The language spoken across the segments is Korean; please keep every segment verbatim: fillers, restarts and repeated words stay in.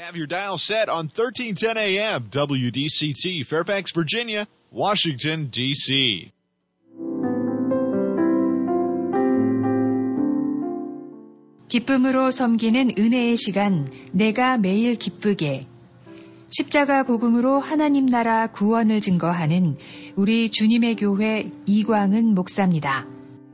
Have your dial set on thirteen ten A M, W D C T, Fairfax, Virginia, Washington, D C 기쁨으로 섬기는 은혜의 시간, 내가 매일 기쁘게. 십자가 복음으로 하나님 나라 구원을 증거하는 우리 주님의 교회 이광은 목사입니다.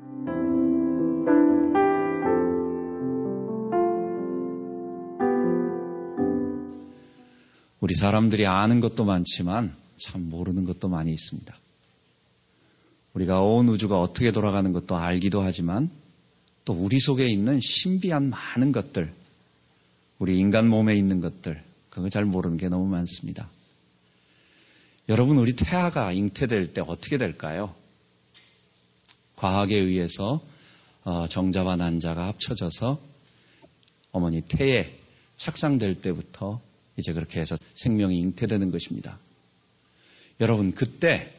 우리 사람들이 아는 것도 많지만 참 모르는 것도 많이 있습니다. 우리가 온 우주가 어떻게 돌아가는 것도 알기도 하지만 또 우리 속에 있는 신비한 많은 것들, 우리 인간 몸에 있는 것들, 그거 잘 모르는 게 너무 많습니다. 여러분, 우리 태아가 잉태될 때 어떻게 될까요? 과학에 의해서 정자와 난자가 합쳐져서 어머니 태에 착상될 때부터 이제 그렇게 해서 생명이 잉태되는 것입니다. 여러분, 그때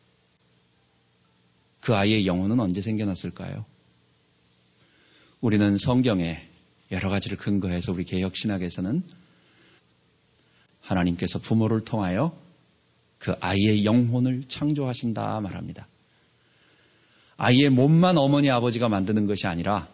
그 아이의 영혼은 언제 생겨났을까요? 우리는 성경에 여러 가지를 근거해서 우리 개혁신학에서는 하나님께서 부모를 통하여 그 아이의 영혼을 창조하신다 말합니다. 아이의 몸만 어머니 아버지가 만드는 것이 아니라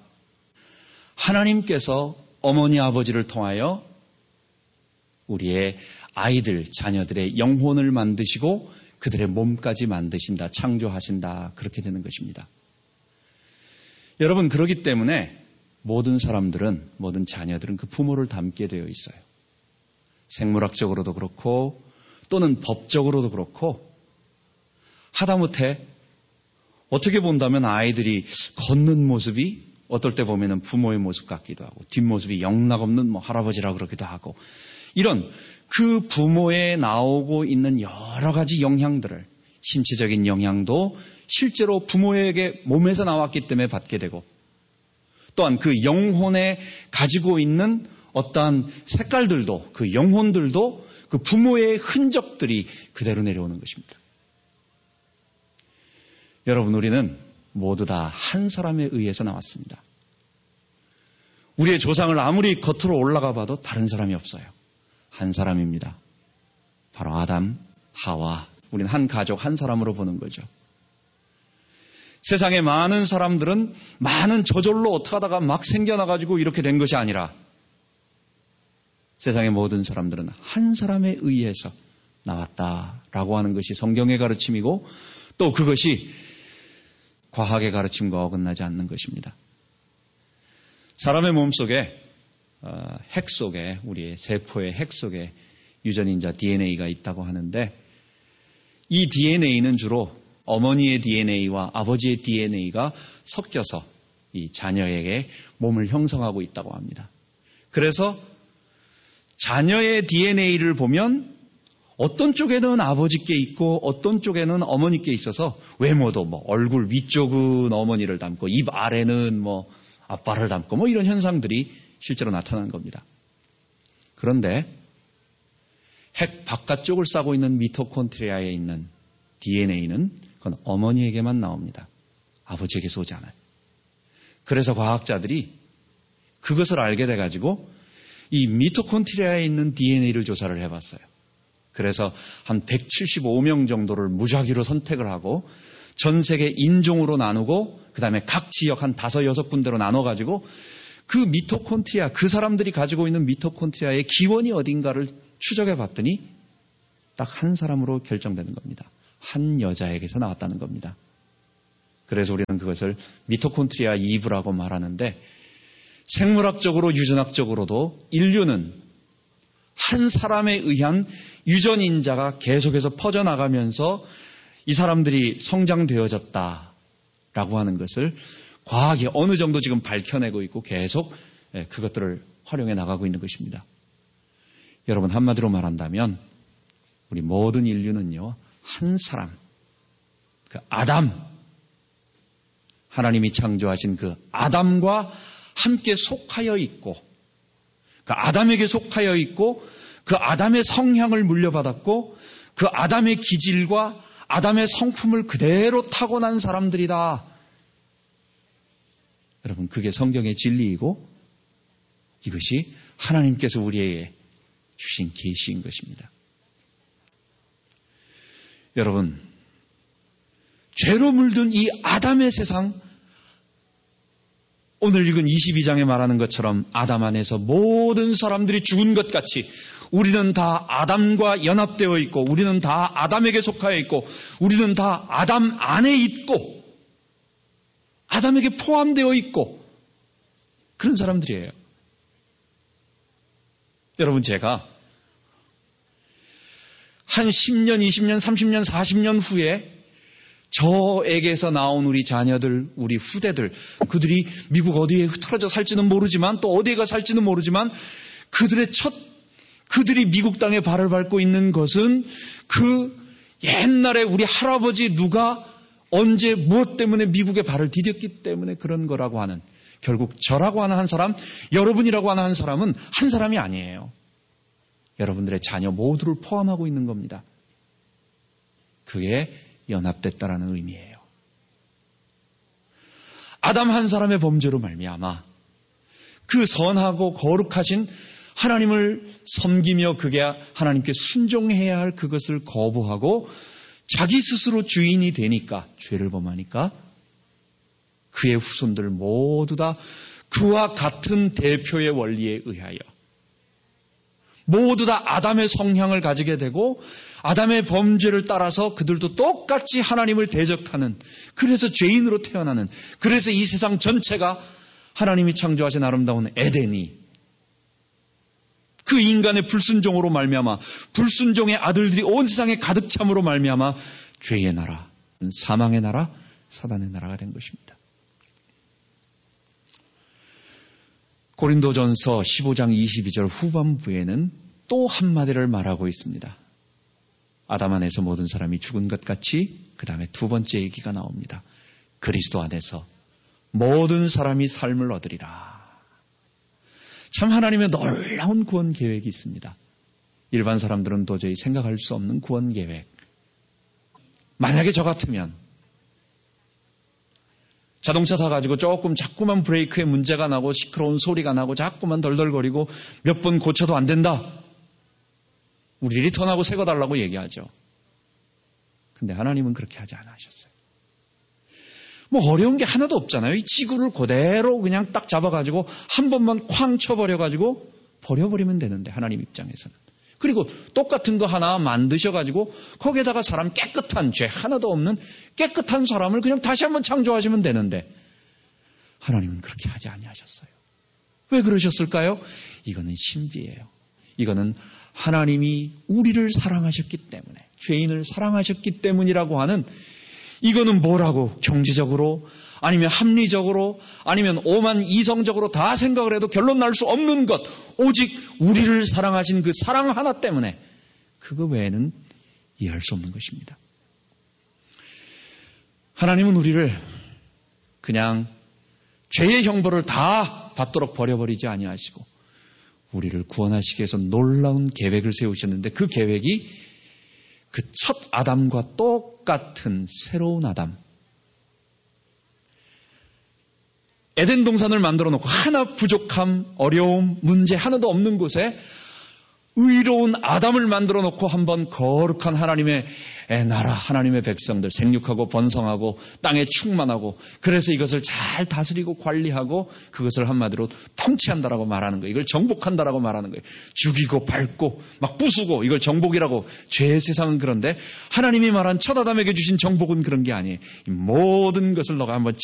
하나님께서 어머니 아버지를 통하여 우리의 아이들, 자녀들의 영혼을 만드시고 그들의 몸까지 만드신다, 창조하신다, 그렇게 되는 것입니다. 여러분, 그렇기 때문에 모든 사람들은, 모든 자녀들은 그 부모를 닮게 되어 있어요. 생물학적으로도 그렇고 또는 법적으로도 그렇고, 하다못해 어떻게 본다면 아이들이 걷는 모습이 어떨 때 보면은 부모의 모습 같기도 하고 뒷모습이 영락없는 뭐 할아버지라 그러기도 하고, 이런 그 부모에 나오고 있는 여러 가지 영향들을, 신체적인 영향도 실제로 부모에게 몸에서 나왔기 때문에 받게 되고, 또한 그 영혼에 가지고 있는 어떠한 색깔들도, 그 영혼들도 그 부모의 흔적들이 그대로 내려오는 것입니다. 여러분, 우리는 모두 다 한 사람에 의해서 나왔습니다. 우리의 조상을 아무리 겉으로 올라가 봐도 다른 사람이 없어요. 한 사람입니다. 바로 아담, 하와. 우리는 한 가족, 한 사람으로 보는 거죠. 세상의 많은 사람들은 많은 저절로 어떻게 하다가 막 생겨나가지고 이렇게 된 것이 아니라 세상의 모든 사람들은 한 사람에 의해서 나왔다라고 하는 것이 성경의 가르침이고, 또 그것이 과학의 가르침과 어긋나지 않는 것입니다. 사람의 몸속에, 어, 핵 속에, 우리의 세포의 핵 속에 유전인자 디엔에이가 있다고 하는데, 이 디엔에이는 주로 어머니의 디엔에이와 아버지의 디엔에이가 섞여서 이 자녀에게 몸을 형성하고 있다고 합니다. 그래서 자녀의 디엔에이를 보면 어떤 쪽에는 아버지께 있고 어떤 쪽에는 어머니께 있어서 외모도 뭐 얼굴 위쪽은 어머니를 닮고 입 아래는 뭐 아빠를 닮고 뭐 이런 현상들이 실제로 나타나는 겁니다. 그런데 핵 바깥쪽을 싸고 있는 미토콘드리아에 있는 디엔에이는 그건 어머니에게만 나옵니다. 아버지에게서 오지 않아요. 그래서 과학자들이 그것을 알게 돼가지고 이 미토콘드리아에 있는 디엔에이를 조사를 해봤어요. 그래서 한 백칠십오 명 정도를 무작위로 선택을 하고 전 세계 인종으로 나누고 그 다음에 각 지역 한 다섯 여섯 군데로 나눠가지고 그 미토콘드리아, 그 사람들이 가지고 있는 미토콘드리아의 기원이 어딘가를 추적해 봤더니 딱 한 사람으로 결정되는 겁니다. 한 여자에게서 나왔다는 겁니다. 그래서 우리는 그것을 미토콘드리아 이브라고 말하는데, 생물학적으로 유전학적으로도 인류는 한 사람에 의한 유전인자가 계속해서 퍼져나가면서 이 사람들이 성장되어졌다라고 하는 것을 과학이 어느 정도 지금 밝혀내고 있고 계속 그것들을 활용해 나가고 있는 것입니다. 여러분, 한마디로 말한다면 우리 모든 인류는요, 한 사람, 그 아담, 하나님이 창조하신 그 아담과 함께 속하여 있고, 그 아담에게 속하여 있고, 그 아담의 성향을 물려받았고, 그 아담의 기질과 아담의 성품을 그대로 타고난 사람들이다. 여러분, 그게 성경의 진리이고 이것이 하나님께서 우리에게 주신 계시인 것입니다. 여러분, 죄로 물든 이 아담의 세상, 오늘 읽은 이십이 장에 말하는 것처럼 아담 안에서 모든 사람들이 죽은 것 같이 우리는 다 아담과 연합되어 있고, 우리는 다 아담에게 속하여 있고, 우리는 다 아담 안에 있고, 아담에게 포함되어 있고, 그런 사람들이에요. 여러분, 제가 한 십 년, 이십 년, 삼십 년, 사십 년 후에 저에게서 나온 우리 자녀들, 우리 후대들, 그들이 미국 어디에 흩어져 살지는 모르지만, 또 어디에 가 살지는 모르지만, 그들의 첫, 그들이 미국 땅에 발을 밟고 있는 것은 그 옛날에 우리 할아버지 누가 언제 무엇 때문에 미국에 발을 디뎠기 때문에 그런 거라고 하는, 결국 저라고 하는 한 사람, 여러분이라고 하는 한 사람은 한 사람이 아니에요. 여러분들의 자녀 모두를 포함하고 있는 겁니다. 그게 연합됐다라는 의미예요. 아담 한 사람의 범죄로 말미암아 그 선하고 거룩하신 하나님을 섬기며 그게 하나님께 순종해야 할 그것을 거부하고 자기 스스로 주인이 되니까, 죄를 범하니까 그의 후손들 모두 다 그와 같은 대표의 원리에 의하여 모두 다 아담의 성향을 가지게 되고 아담의 범죄를 따라서 그들도 똑같이 하나님을 대적하는, 그래서 죄인으로 태어나는, 그래서 이 세상 전체가 하나님이 창조하신 아름다운 에덴이 그 인간의 불순종으로 말미암아, 불순종의 아들들이 온 세상에 가득 참으로 말미암아 죄의 나라, 사망의 나라, 사단의 나라가 된 것입니다. 고린도전서 십오 장 이십이 절 후반부에는 또 한마디를 말하고 있습니다. 아담 안에서 모든 사람이 죽은 것 같이 그 다음에 두 번째 얘기가 나옵니다. 그리스도 안에서 모든 사람이 삶을 얻으리라. 참 하나님의 놀라운 구원 계획이 있습니다. 일반 사람들은 도저히 생각할 수 없는 구원 계획. 만약에 저 같으면 자동차 사가지고 조금 자꾸만 브레이크에 문제가 나고 시끄러운 소리가 나고 자꾸만 덜덜거리고 몇 번 고쳐도 안 된다. 우리 리턴하고 새 거 달라고 얘기하죠. 근데 하나님은 그렇게 하지 않으셨어요. 뭐 어려운 게 하나도 없잖아요. 이 지구를 그대로 그냥 딱 잡아가지고 한 번만 쾅 쳐버려가지고 버려버리면 되는데, 하나님 입장에서는. 그리고 똑같은 거 하나 만드셔가지고 거기에다가 사람 깨끗한, 죄 하나도 없는 깨끗한 사람을 그냥 다시 한번 창조하시면 되는데, 하나님은 그렇게 하지 아니하셨어요. 왜 그러셨을까요? 이거는 신비예요. 이거는 하나님이 우리를 사랑하셨기 때문에, 죄인을 사랑하셨기 때문이라고 하는, 이거는 뭐라고 경제적으로 아니면 합리적으로 아니면 오만 이성적으로 다 생각을 해도 결론 날 수 없는 것, 오직 우리를 사랑하신 그 사랑 하나 때문에, 그거 외에는 이해할 수 없는 것입니다. 하나님은 우리를 그냥 죄의 형벌을 다 받도록 버려버리지 아니하시고 우리를 구원하시기 위해서 놀라운 계획을 세우셨는데, 그 계획이 그 첫 아담과 똑같은 새로운 아담, 에덴 동산을 만들어 놓고 하나 부족함, 어려움, 문제 하나도 없는 곳에 의로운 아담을 만들어 놓고 한번 거룩한 하나님의 나라, 하나님의 백성들 생육하고 번성하고 땅에 충만하고, 그래서 이것을 잘 다스리고 관리하고 그것을 한마디로 통치한다라고 말하는 거예요. 이걸 정복한다라고 말하는 거예요. 죽이고 밟고 막 부수고 이걸 정복이라고. 죄의 세상은 그런데 하나님이 말한 첫 아담에게 주신 정복은 그런 게 아니에요. 이 모든 것을 너가 한번